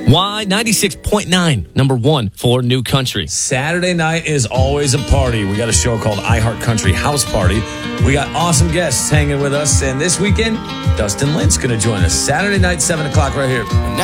Y96.9, number one for New Country. Saturday night is always a party. We got a show called iHeart Country House Party. We got awesome guests hanging with us. And this weekend, Dustin Lynch's going to join us. Saturday night, 7 o'clock right here.